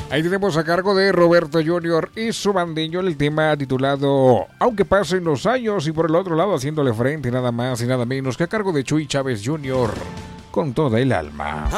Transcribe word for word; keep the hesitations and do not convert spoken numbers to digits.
Ahí tenemos a cargo de Roberto junior y su bandiño el tema titulado Aunque pasen los años, y por el otro lado haciéndole frente nada más y nada menos que a cargo de Chuy Chávez junior con toda el alma.